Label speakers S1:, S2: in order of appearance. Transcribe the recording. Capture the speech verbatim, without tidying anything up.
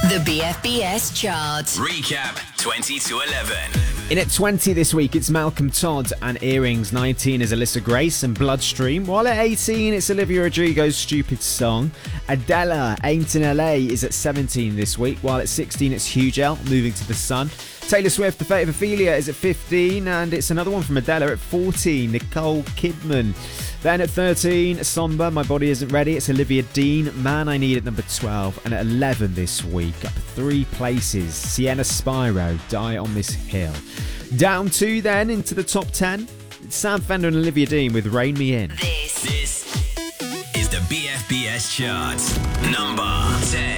S1: The B F B S chart.
S2: Recap twenty to eleven.
S3: In at twenty this week, it's Malcolm Todd and Earrings. nineteen is Alyssa Grace and Bloodstream. While at eighteen, it's Olivia Rodrigo's Stupid Song. Adela, Ain't in L A, is at seventeen this week. While at sixteen, it's Huge L, Moving to the Sun. Taylor Swift, The Fate of Ophelia, is at fifteen. And it's another one from Adela at fourteen, Nicole Kidman. Then at thirteen, Somber, My Body Isn't Ready. It's Olivia Dean, Man I Need at number twelve. And at eleven this week, up three places, Sienna Spyro, Die on This Hill. Down two then, into the top ten, it's Sam Fender and Olivia Dean with Rein Me In.
S1: This,
S2: This is the B F B S chart. Number ten.